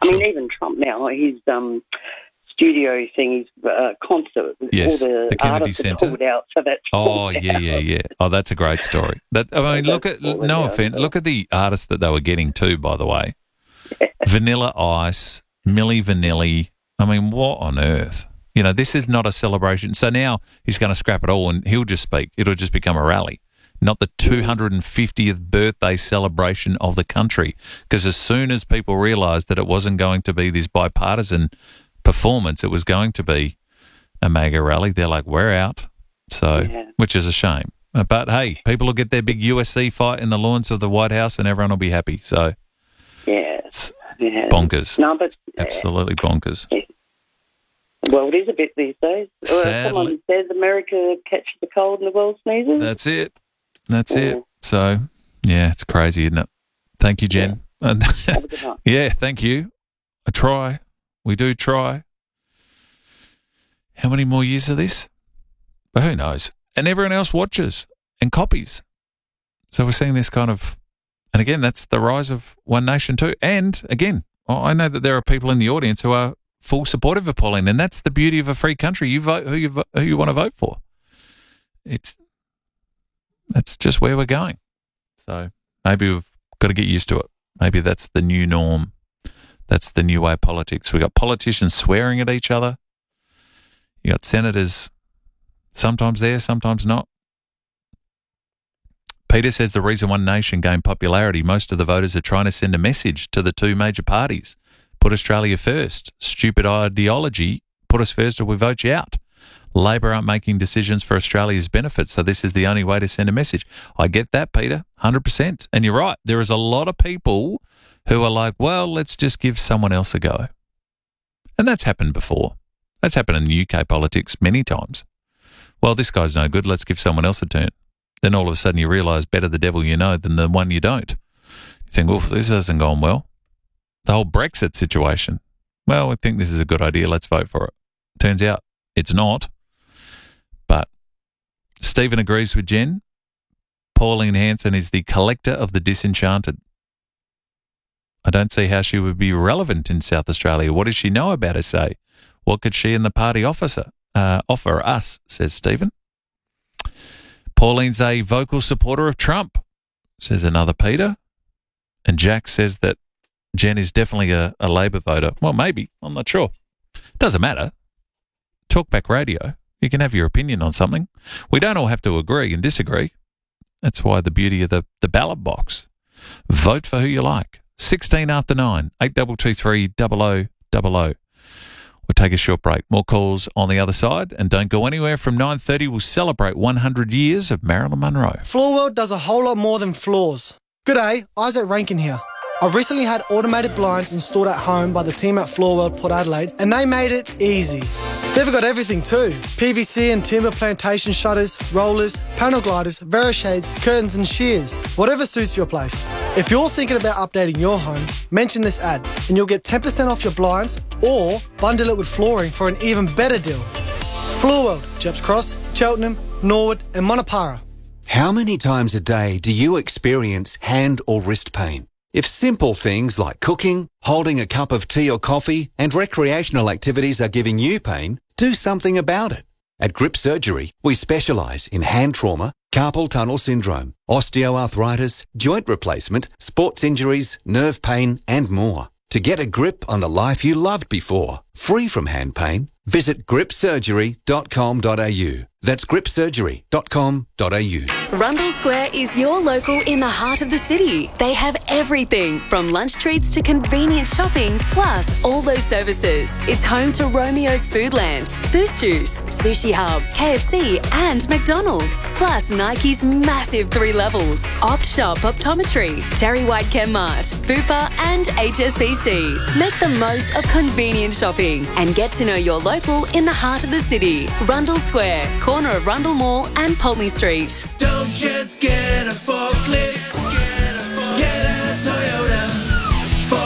I mean, even Trump now, his studio thing, his concert, Yes, all the Kennedy artists are Centre. pulled out, so that's Oh, yeah. Oh, that's a great story. Look at, no offence, look at the artists that they were getting too, by the way. Yeah. Vanilla Ice, Milli Vanilli. I mean, what on earth? You know, this is not a celebration. So now he's going to scrap it all and he'll just speak. It'll just become a rally, not the 250th birthday celebration of the country. Because as soon as people realised that it wasn't going to be this bipartisan performance, it was going to be a MAGA rally, they're like, we're out. So, which is a shame. But hey, people will get their big USC fight in the lawns of the White House and everyone will be happy. So, yes. Bonkers. No, but absolutely bonkers. Yeah. Well, it is a bit these days. Sadly. Someone says America catches the cold and the world sneezes. That's it. So, yeah, it's crazy, isn't it? Thank you, Jen. Yeah. Have a good night. Yeah, thank you. I try. We do try. How many more years of this? But who knows? And everyone else watches and copies. So we're seeing this kind of, and again, that's the rise of One Nation too. And again, I know that there are people in the audience who are full supportive of Pauline, and that's the beauty of a free country. You vote who you want to vote for. That's just where we're going. So maybe we've got to get used to it. Maybe that's the new norm. That's the new way of politics. We got politicians swearing at each other. You got senators sometimes there, sometimes not. Peter says the reason One Nation gained popularity, most of the voters are trying to send a message to the two major parties. Put Australia first. Stupid ideology. Put us first or we vote you out. Labor aren't making decisions for Australia's benefit, so this is the only way to send a message. I get that, Peter, 100%. And you're right. There is a lot of people who are like, well, let's just give someone else a go. And that's happened before. That's happened in UK politics many times. Well, this guy's no good. Let's give someone else a turn. Then all of a sudden you realise better the devil you know than the one you don't. You think, well, this hasn't gone well. The whole Brexit situation. Well, we think this is a good idea. Let's vote for it. Turns out it's not. But Stephen agrees with Jen. Pauline Hanson is the collector of the disenchanted. I don't see how she would be relevant in South Australia. What does she know about SA? What could she and the party offer us, says Stephen. Pauline's a vocal supporter of Trump, says another Peter. And Jack says that Jen is definitely a Labor voter. Well, maybe. I'm not sure. Doesn't matter. Talkback Radio. You can have your opinion on something. We don't all have to agree and disagree. That's why the beauty of the ballot box. Vote for who you like. 16 after 9, 8223 0000. We'll take a short break. More calls on the other side. And don't go anywhere. From 9:30, we'll celebrate 100 years of Marilyn Monroe. Floorworld does a whole lot more than floors. G'day, Isaac Rankin here. I've recently had automated blinds installed at home by the team at Floorworld Port Adelaide, and they made it easy. They've got everything too. PVC and timber plantation shutters, rollers, panel gliders, Verishades, curtains and shears. Whatever suits your place. If you're thinking about updating your home, mention this ad and you'll get 10% off your blinds or bundle it with flooring for an even better deal. Floorworld, Jeps Cross, Cheltenham, Norwood and Monopara. How many times a day do you experience hand or wrist pain? If simple things like cooking, holding a cup of tea or coffee, and recreational activities are giving you pain, do something about it. At Grip Surgery, we specialise in hand trauma, carpal tunnel syndrome, osteoarthritis, joint replacement, sports injuries, nerve pain, and more. To get a grip on the life you loved before, free from hand pain, visit gripsurgery.com.au. That's gripsurgery.com.au. Rundle Square is your local in the heart of the city. They have everything from lunch treats to convenient shopping, plus all those services. It's home to Romeo's Foodland, Boost Juice, Sushi Hub, KFC and McDonald's. Plus Nike's massive 3 levels, Opt Shop Optometry, Terry White Chemmart, Bupa and HSBC. Make the most of convenient shopping and get to know your local in the heart of the city. Rundle Square, corner of Rundle Mall and Pulteney Street. Don't just get a forklift, get a Toyota forklift.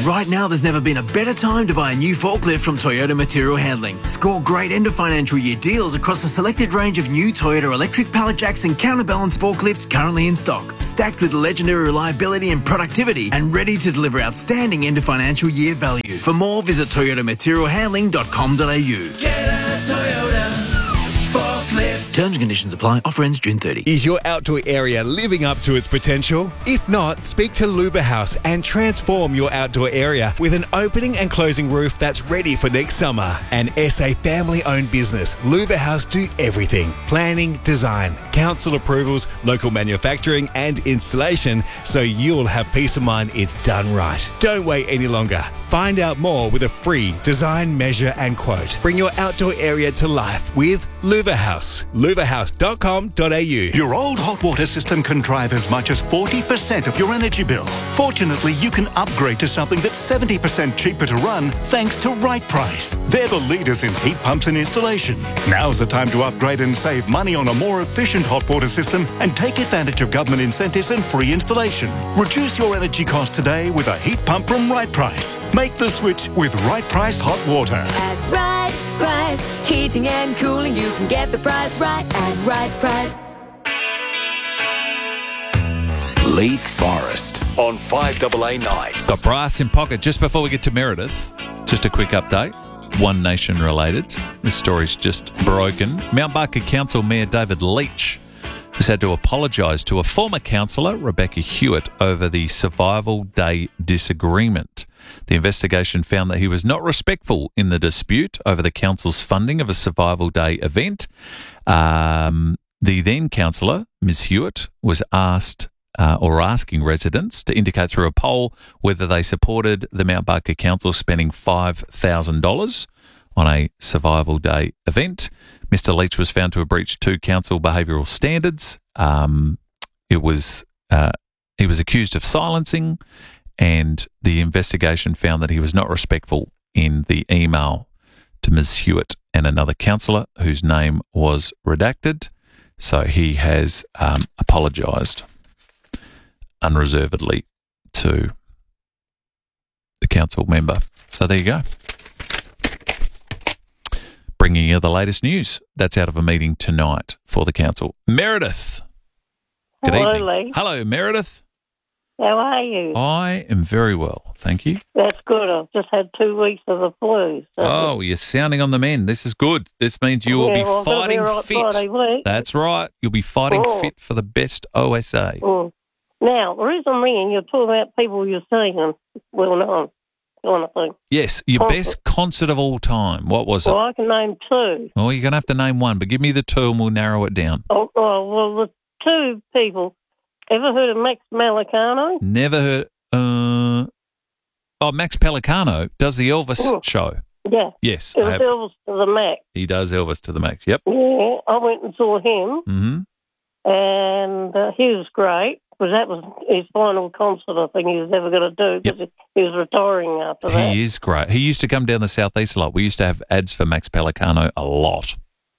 Right now, there's never been a better time to buy a new forklift from Toyota Material Handling. Score great end of financial year deals across a selected range of new Toyota electric pallet jacks and counterbalance forklifts currently in stock, stacked with legendary reliability and productivity, and ready to deliver outstanding end of financial year value. For more, visit toyotamaterialhandling.com.au. Get a Toyota forklift. Terms and conditions apply. Offer ends June 30. Is your outdoor area living up to its potential? If not, speak to Luba House and transform your outdoor area with an opening and closing roof that's ready for next summer. An SA family-owned business, Luba House do everything. Planning, design, council approvals, local manufacturing and installation, so you'll have peace of mind it's done right. Don't wait any longer. Find out more with a free design, measure and quote. Bring your outdoor area to life with Luba House. luvahouse.com.au. Your old hot water system can drive as much as 40% of your energy bill. Fortunately, you can upgrade to something that's 70% cheaper to run thanks to Right Price. They're the leaders in heat pumps and installation. Now's the time to upgrade and save money on a more efficient hot water system and take advantage of government incentives and free installation. Reduce your energy costs today with a heat pump from Right Price. Make the switch with Right Price Hot Water. At Right Price, heating and cooling, you can get the price right at Right Price. Leith Forest on 5AA Nights. Got brass in pocket. Just before we get to Meredith, just a quick update. One Nation related. This story's just broken. Mount Barker Council Mayor David Leitch has had to apologise to a former councillor, Rebecca Hewitt, over the Survival Day disagreement. The investigation found that he was not respectful in the dispute over the council's funding of a Survival Day event. The then councillor, Ms Hewitt, was asking residents to indicate through a poll whether they supported the Mount Barker Council spending $5,000 on a Survival Day event. Mr Leitch was found to have breached 2 council behavioural standards. He was accused of silencing, and the investigation found that he was not respectful in the email to Ms Hewitt and another councillor whose name was redacted. So he has apologised unreservedly to the council member. So there you go. Bringing you the latest news. That's out of a meeting tonight for the council. Meredith. Good Hello, evening. Lee. Hello, Meredith. How are you? I am very well, thank you. That's good. I've just had 2 weeks of the flu. So Oh, you're sounding on the mend. This is good. This means you will be well, I've got to be fighting right fit. Friday week. That's right. You'll be fighting fit for the best OSA. Now, the reason I'm ringing, you're talking about people you're seeing and well-known kind of thing. Yes, your best concert of all time. What was Well, it? I can name 2. Oh, you're going to have to name one, but give me the 2 and we'll narrow it down. Well, the 2 people. Ever heard of Max Malicano? Never heard. Max Pellicano does the Elvis show. Yeah. Yes, It I was have. Elvis to the Max. He does Elvis to the max. Yep. Yeah, I went and saw him, Mm-hmm. and he was great, because that was his final concert I think he was ever going to do, because he was retiring after that. He is great. He used to come down the southeast a lot. We used to have ads for Max Pellicano a lot.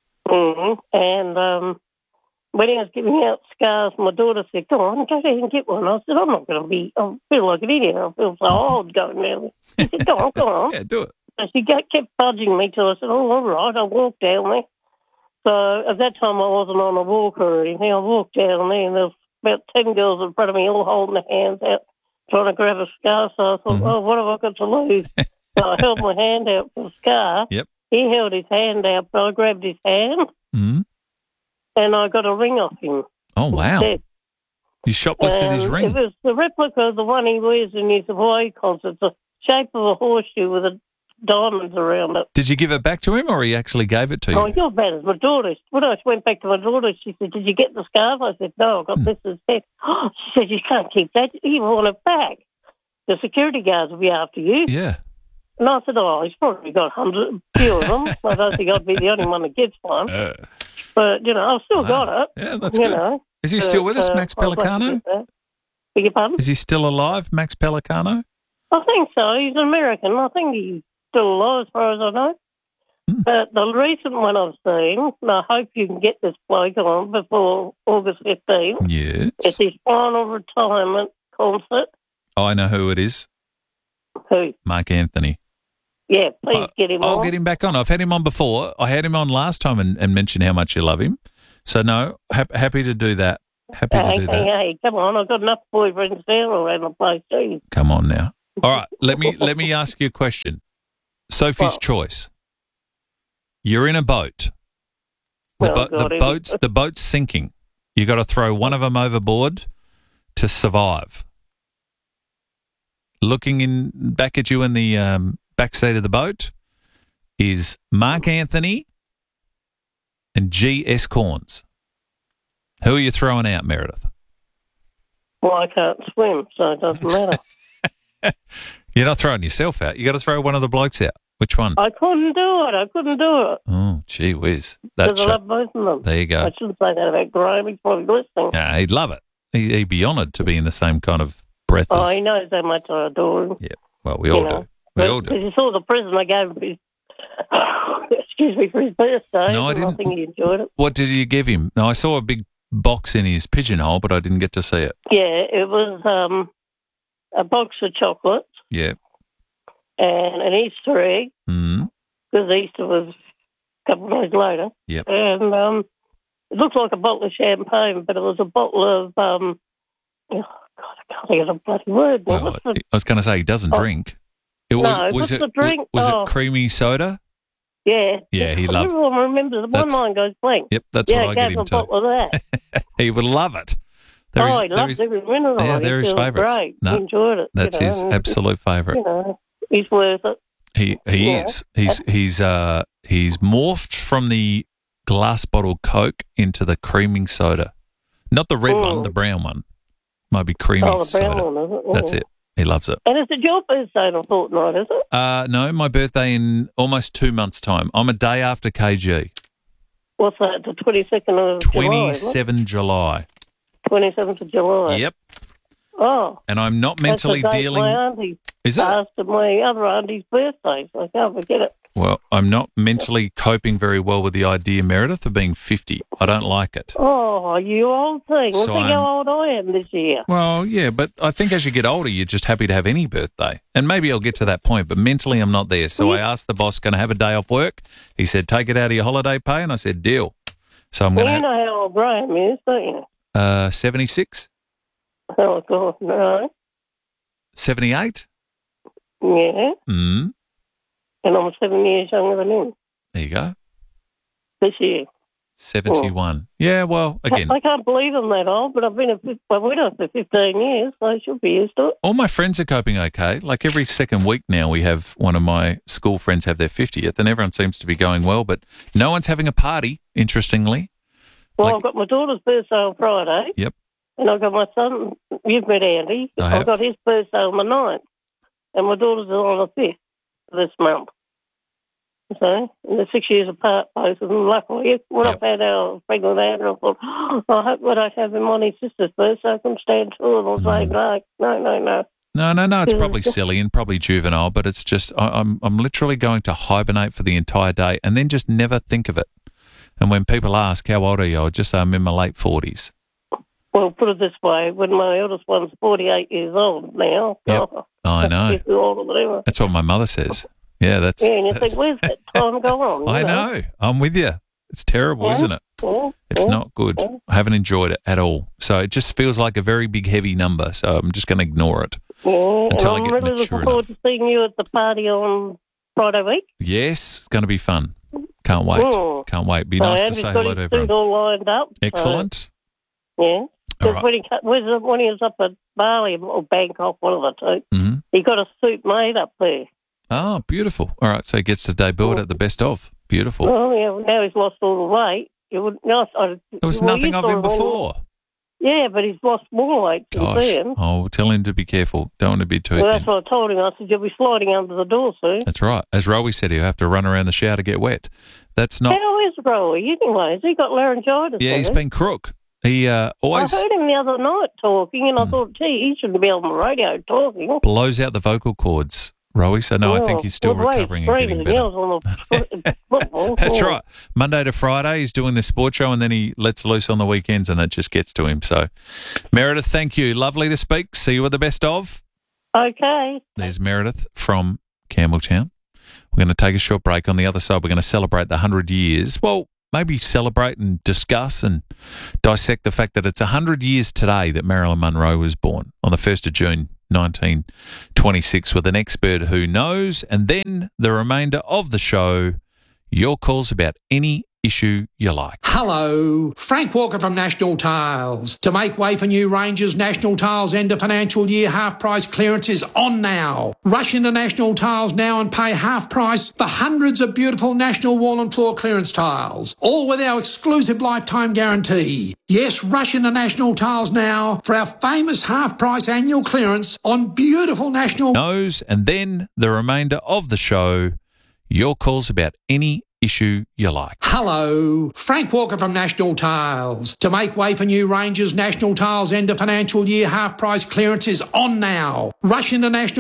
And when he was giving out scars, my daughter said, "Come on, go ahead and get one." I said, "I'm not going to be, I feel like an idiot. I feel so old going down there." She said, "Go on." Yeah, do it. So she kept fudging me till I said, "Oh, all right." I walked down there. So at that time I wasn't on a walker or anything. I walked down there and there was about 10 girls in front of me all holding their hands out, trying to grab a scar. So I thought, oh, what have I got to lose? So I held my hand out for the scar. Yep. He held his hand out, but I grabbed his hand. And I got a ring off him. Oh, wow. Instead. You shoplifted his ring. It was the replica of the one he wears in his Hawaii concerts, the shape of a horseshoe with diamonds around it. Did you give it back to him, or he actually gave it to you? Oh, you're bad as my daughter. When I went back to my daughter, she said, "Did you get the scarf?" I said, "No, I got this instead." Oh, she said, "You can't keep that. You want it back. The security guards will be after you." Yeah. And I said, "Oh, he's probably got few of them. I don't think I'd be the only one that gets one." But, I've still got it. Yeah, that's good. Is he still with us, Max Pellicano? Beg your pardon? Is he still alive, Max Pellicano? I think so. He's an American. I think he's still alive as far as I know. But the recent one I've seen, and I hope you can get this bloke on before August 15th. Yes. It's his final retirement concert. Oh, I know who it is. Who? Mark Anthony. Yeah, please get him on. I'll get him back on. I've had him on before. I had him on last time and mentioned how much you love him. So, no, happy to do that. Happy to do that. Hey, come on. I've got enough boyfriends there around the place, too. Come on now. All right, let me ask you a question. Sophie's choice. You're in a boat. The boat's sinking. You got to throw one of them overboard to survive. Looking back at you in the backseat of the boat is Mark Anthony and G.S. Corns. Who are you throwing out, Meredith? Well, I can't swim, so it doesn't matter. You're not throwing yourself out. You got to throw one of the blokes out. Which one? I couldn't do it. Oh, gee whiz. Because I love both of them. There you go. I shouldn't say that about Graham. He's probably listening. Yeah, he'd love it. He'd be honoured to be in the same kind of breath as... Oh, he knows how much I adore him. Yeah, well, we all do. We all do. Because you saw the present I gave him for his... excuse me, for his birthday. No, I didn't. I think he enjoyed it. What did you give him? No, I saw a big box in his pigeonhole, but I didn't get to see it. Yeah, it was a box of chocolates. Yeah. And an Easter egg. Mm. Because Easter was a couple of days later. Yep. And it looked like a bottle of champagne, but it was a bottle of... oh, God, I can't think of the bloody word. Well, I was going to say he doesn't drink. Was it creamy soda? Yeah. Yeah, he loves it. Everyone remembers the one line goes blank. Yep, that's what I get him a bottle of that. He would love it. He loves every minute of it. Yeah, they're his favourites. Great. No, he enjoyed it. That's his absolute favourite. He's worth it. He is. He's morphed from the glass bottle Coke into the creaming soda. Not the red one, the brown one. Might be creamy soda. Oh, the brown one, is it? Yeah. That's it. He loves it. And is it your birthday in a fortnight, is it? No, my birthday in almost 2 months' time. I'm a day after KG. What's that, the 22nd of July? 27 July. 27th of July. Yep. Oh. And I'm not mentally that's the date dealing... my auntie Is it? passed at my other auntie's birthday, so I can't forget it. Well, I'm not mentally coping very well with the idea, Meredith, of being 50. I don't like it. Oh, you old thing. So Think how old I am this year. Well, yeah, but I think as you get older, you're just happy to have any birthday. And maybe I'll get to that point, but mentally I'm not there. So I asked the boss, can I have a day off work? He said, take it out of your holiday pay. And I said, deal. So I'm going to... You know how old Graham is, don't you? 76? Oh, God, no. 78? Yeah. Mm. And I'm 7 years younger than him. There you go. This year. 71. Yeah, well, again. I can't believe I'm that old, but I've been a widow for 15 years, so I should be used to it. All my friends are coping okay. Like every second week now, we have one of my school friends have their 50th, and everyone seems to be going well, but no one's having a party, interestingly. Well, I've got my daughter's birthday on Friday. Yep. And I've got my son, you've met Andy. I've got his birthday on the 9th. And my daughter's on the 5th this month. So, and they're 6 years apart, both of them. Luckily, when I've had our pregnant Andrew, I thought, I hope I don't have him on his sister's birthday, so I can stand two of them saying, no. No, it's probably silly and probably juvenile, but it's just, I'm literally going to hibernate for the entire day and then just never think of it. And when people ask, how old are you? I'll just say I'm in my late 40s. Well, put it this way, when my eldest one's 48 years old now. Yep. I know. That's what my mother says. Yeah, and you think, where's that time gone? I know. I'm with you. It's terrible, isn't it? It's not good. I haven't enjoyed it at all. So it just feels like a very big, heavy number. So I'm just going to ignore it until I get really mature looking forward to seeing you at the party on Friday week. Yes, it's going to be fun. Can't wait. Can't wait. Be nice to say hello to everyone. All lined up. Excellent. Yeah. Because when he was up at Bali or Bangkok, one of the two, he got a suit made up there. Oh, beautiful. All right, so he gets to debut it at the best of. Beautiful. Oh, yeah, now he's lost all the weight. There was nothing of him before. Yeah, but he's lost more weight since then. Oh, tell him to be careful. Don't want to be too Well, thin. that's what I told him. I said, you'll be sliding under the door soon. That's right. As Rowie said, he'll have to run around the shower to get wet. That's not... How is Rowie anyway? Has he got laryngitis? Yeah, he's been crook. He always... I heard him the other night talking, and I thought, gee, he shouldn't be on the radio talking. Blows out the vocal cords, Rowie. So, no, I think he's still recovering and getting better. On the football. That's right. Monday to Friday, he's doing the sports show, and then he lets loose on the weekends, and it just gets to him. So, Meredith, thank you. Lovely to speak. See you at the best of. Okay. There's Meredith from Campbelltown. We're going to take a short break. On the other side, we're going to celebrate the 100 years. Well, maybe celebrate and discuss and dissect the fact that it's 100 years today that Marilyn Monroe was born, on the 1st of June, 1926, with an expert who knows. And then the remainder of the show, your calls about any issue you like. Hello, Frank Walker from National Tiles. To make way for new ranges, National Tiles end of financial year half price clearance is on now. Rush into National Tiles now and pay half price for hundreds of beautiful National wall and floor clearance tiles, all with our exclusive lifetime guarantee. Yes, rush into National Tiles now for our famous half price annual clearance on beautiful National knows. And then the remainder of the show, your calls about any issue you like. Hello, Frank Walker from National Tiles. To make way for new ranges, National Tiles end of financial year half price clearance is on now. Rush into National